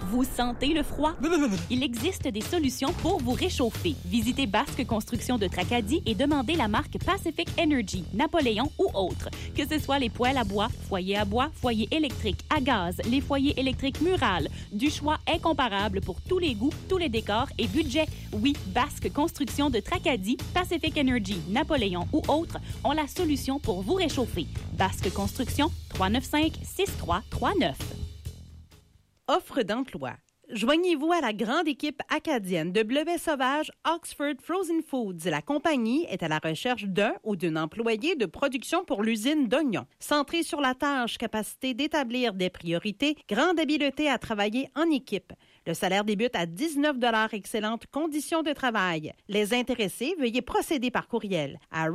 Vous sentez le froid? Il existe des solutions pour vous réchauffer. Visitez Basque Construction de Tracadie et demandez la marque Pacific Energy, Napoléon ou autre. Que ce soit les poêles à bois, foyer électrique, à gaz, les foyers électriques murales, du choix incomparable pour tous les goûts, tous les décors et budgets. Oui, Basque Construction de Tracadie, Pacific Energy, Napoléon ou autre ont la solution pour vous réchauffer. Basque Construction, 395-6339. Offre d'emploi. Joignez-vous à la grande équipe acadienne de bleuets sauvages Oxford Frozen Foods. La compagnie est à la recherche d'un ou d'une employée de production pour l'usine d'oignons. Centrée sur la tâche, capacité d'établir des priorités, grande habileté à travailler en équipe. Le salaire débute à 19 $, excellentes conditions de travail. Les intéressés, veuillez procéder par courriel à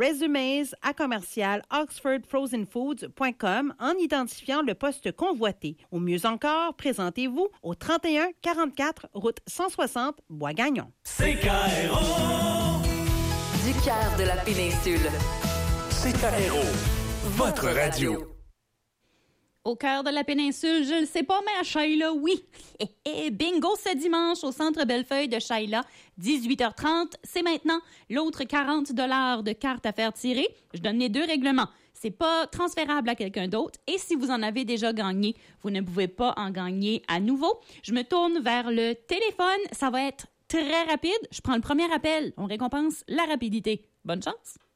resumes@oxfordfrozenfoods.com en identifiant le poste convoité. Ou mieux encore, présentez-vous au 3144 route 160 Bois-Gagnon. CKRO Du cœur de la péninsule. CKRO, votre radio. Au cœur de la péninsule, je le sais pas, mais à Shayla, oui. Bingo ce dimanche au Centre Bellefeuille de Shayla, 18h30. C'est maintenant l'autre 40 $ de cartes à faire tirer. Je donne les deux règlements. C'est pas transférable à quelqu'un d'autre. Et si vous en avez déjà gagné, vous ne pouvez pas en gagner à nouveau. Je me tourne vers le téléphone. Ça va être très rapide. Je prends le premier appel. On récompense la rapidité. Bonne chance.